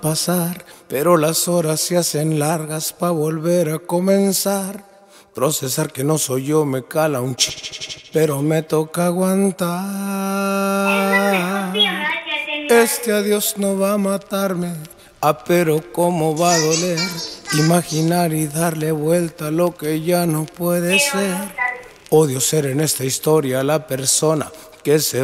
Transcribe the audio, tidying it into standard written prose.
pasar, pero las horas se hacen largas pa' volver a comenzar. Procesar que no soy yo me cala un pero me toca aguantar. Este adiós no va a matarme, pero cómo va a doler. Imaginar y darle vuelta a lo que ya no puede ser. Odio ser en esta historia la persona que se